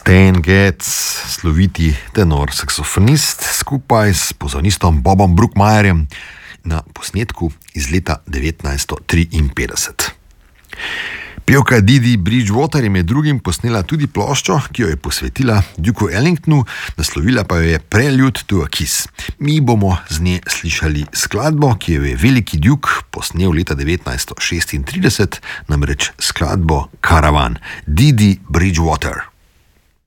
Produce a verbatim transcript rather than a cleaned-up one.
Stan Getz, sloviti tenor saksofonist, skupaj s posazonistom Bobom Brookmeyerjem na posnetku iz leta devetnajststo triinpetdeset. Pevka Didi Bridgewater je med drugim posnela tudi ploščo, ki jo je posvetila Dukeu Ellingtonu, naslovila pa jo je Prelude to a Kiss. Mi bomo z nje slišali skladbo, ki jo je veliki Duke posnel leta devetnajststo šestintrideset, namreč skladbo Caravan. Didi Bridgewater.